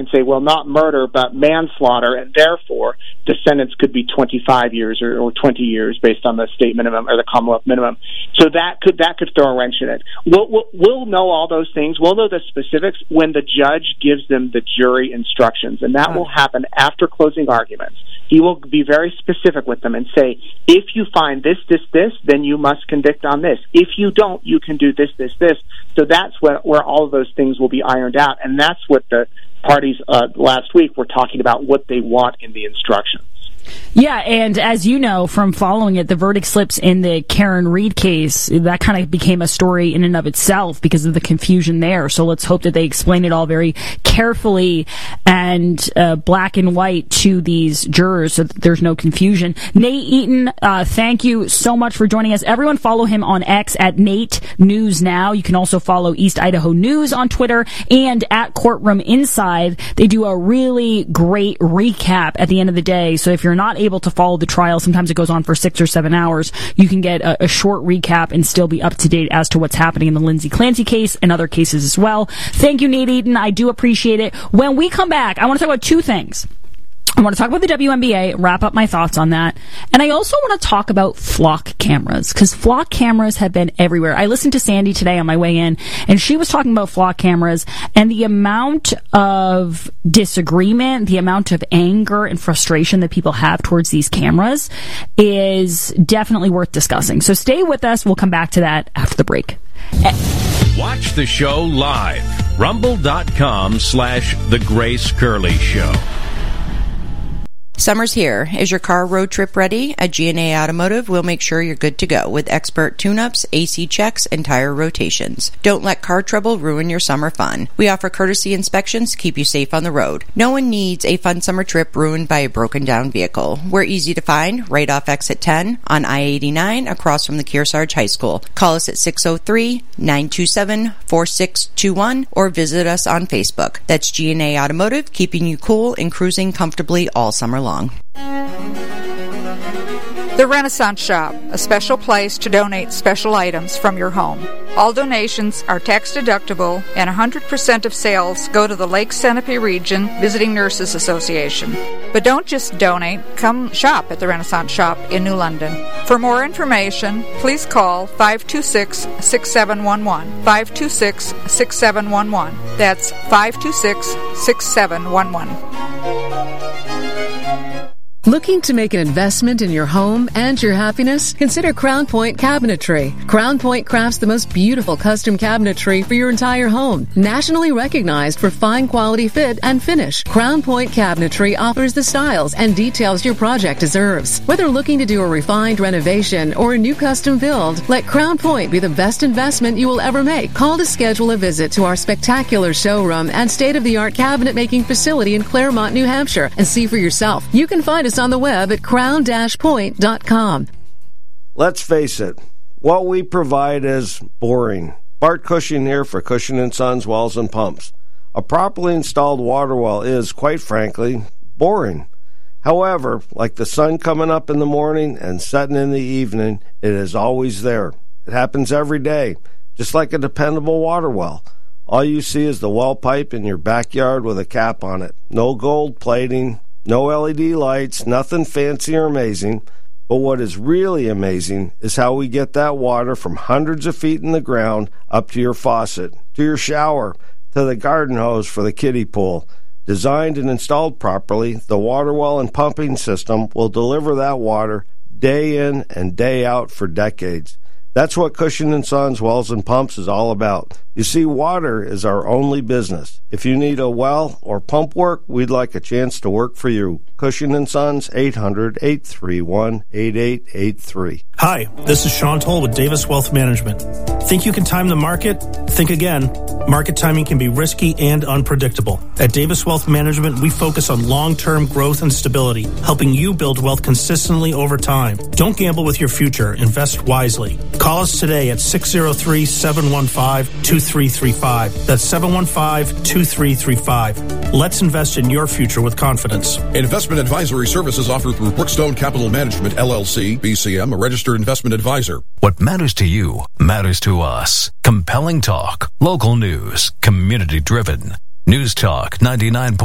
and say, well, not murder, but manslaughter, and therefore the sentence could be 25 years or 20 years based on the state minimum or the Commonwealth minimum. So that could throw a wrench in it. We'll know all those things. We'll know the specifics when the judge gives them the jury instructions, and that will happen after closing arguments. He will be very specific with them and say, if you find this, then you must convict on this. If you don't, you can do this. So that's where all of those things will be ironed out, and that's what the parties last week were talking about, what they want in the instructions. Yeah, and as you know from following it, the verdict slips in the Karen Read case, that kind of became a story in and of itself because of the confusion there. So let's hope that they explain it all very carefully and black and white to these jurors so that there's no confusion. Nate Eaton, thank you so much for joining us. Everyone follow him on X at Nate News Now. You can also follow East Idaho News on Twitter, and at Courtroom Inside, they do a really great recap at the end of the day. So if you're not able to follow the trial, sometimes it goes on for 6 or 7 hours, you can get a short recap and still be up to date as to what's happening in the Lindsay Clancy case and other cases as well. Thank you, Nate Eaton. I do appreciate it. When we come back, I want to talk about two things. I want to talk about the WNBA, wrap up my thoughts on that. And I also want to talk about flock cameras, because flock cameras have been everywhere. I listened to Sandy today on my way in, and she was talking about flock cameras and the amount of disagreement, the amount of anger and frustration that people have towards these cameras is definitely worth discussing. So stay with us. We'll come back to that after the break. Watch the show live. Rumble.com/The Grace Curley Show. Summer's here. Is your car road trip ready? At G&A Automotive, we'll make sure you're good to go with expert tune-ups, AC checks, and tire rotations. Don't let car trouble ruin your summer fun. We offer courtesy inspections to keep you safe on the road. No one needs a fun summer trip ruined by a broken-down vehicle. We're easy to find right off Exit 10 on I-89 across from the Kearsarge High School. Call us at 603-927-4621 or visit us on Facebook. That's G&A Automotive, keeping you cool and cruising comfortably all summer long. The Renaissance Shop, a special place to donate special items from your home. All donations are tax deductible, and 100% of sales go to the Lake Centipede Region Visiting Nurses Association. But don't just donate, come shop at the Renaissance Shop in New London. For more information, please call 526-6711. 526-6711. That's 526-6711. Looking to make an investment in your home and your happiness? Consider Crown Point Cabinetry. Crown Point crafts the most beautiful custom cabinetry for your entire home. Nationally recognized for fine quality fit and finish, Crown Point Cabinetry offers the styles and details your project deserves. Whether looking to do a refined renovation or a new custom build, let Crown Point be the best investment you will ever make. Call to schedule a visit to our spectacular showroom and state-of-the-art cabinet making facility in Claremont, New Hampshire, and see for yourself. You can find us on the web at crown-point.com. Let's face it, what we provide is boring. Bart Cushing here for Cushing & Sons Wells and Pumps. A properly installed water well is, quite frankly, boring. However, like the sun coming up in the morning and setting in the evening, it is always there. It happens every day, just like a dependable water well. All you see is the well pipe in your backyard with a cap on it. No gold plating, no LED lights, nothing fancy or amazing. But what is really amazing is how we get that water from hundreds of feet in the ground up to your faucet, to your shower, to the garden hose for the kiddie pool. Designed and installed properly, the water well and pumping system will deliver that water day in and day out for decades. That's what Cushing & Sons Wells and Pumps is all about. You see, water is our only business. If you need a well or pump work, we'd like a chance to work for you. Cushing & Sons, 800-831-8883. Hi, this is Sean Toll with Davis Wealth Management. Think you can time the market? Think again. Market timing can be risky and unpredictable. At Davis Wealth Management, we focus on long-term growth and stability, helping you build wealth consistently over time. Don't gamble with your future. Invest wisely. Call us today at 603-715-2335. That's 715-2335. Let's invest in your future with confidence. Investment advisory services offered through Brookstone Capital Management, LLC, BCM, a registered investment advisor. What matters to you matters to us. Compelling talk, local news, community driven. News Talk 99.